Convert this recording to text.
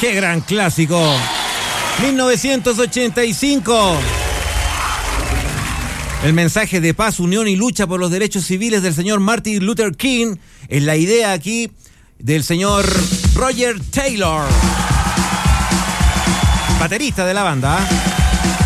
¡Qué gran clásico! 1985. El mensaje de paz, unión y lucha por los derechos civiles del señor Martin Luther King es la idea aquí del señor Roger Taylor, baterista de la banda.